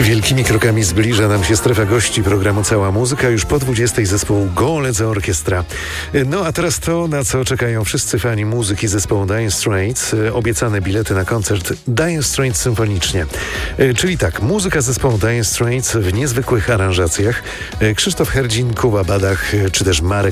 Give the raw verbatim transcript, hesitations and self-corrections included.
Wielkimi krokami zbliża nam się strefa gości programu Cała Muzyka. Już po dwudziestej zespołu Golecka Orkiestra. No a teraz to, na co czekają wszyscy fani muzyki zespołu Dire Straits. Obiecane bilety na koncert Dire Straits symfonicznie. Czyli tak, muzyka zespołu Dire Straits w niezwykłych aranżacjach. Krzysztof Herdzin, Kuba Badach czy też Marek